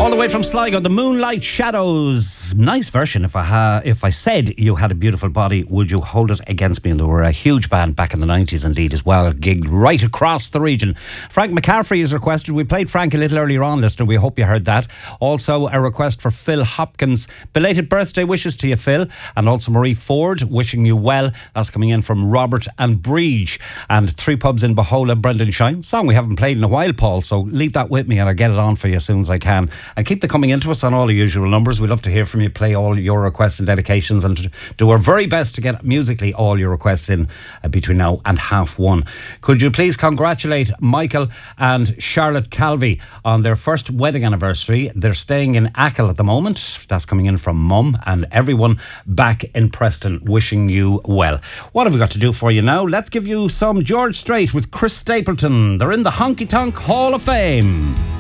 All the way from Sligo, the Moonlight Shadows. Nice version. If I said you had a beautiful body, would you hold it against me? And they were a huge band back in the 90s indeed as well. Gigged right across the region. Frank McCaffrey is requested. We played Frank a little earlier on, listener. We hope you heard that. Also a request for Phil Hopkins. Belated birthday wishes to you, Phil. And also Marie Ford, wishing you well. That's coming in from Robert and Breege. And Three Pubs in Bohola, Brendan Shine. Song we haven't played in a while, Paul. So leave that with me and I'll get it on for you as soon as I can. And keep them coming into us on all the usual numbers. We'd love to hear from you, play all your requests and dedications, and do our very best to get musically all your requests in between now and 1:30. Could you please congratulate Michael and Charlotte Calvi on their first wedding anniversary? They're staying in Achill at the moment. That's coming in from Mum and everyone back in Preston, wishing you well. What have we got to do for you now? Let's give you some George Strait with Chris Stapleton. They're in the Honky Tonk Hall of Fame.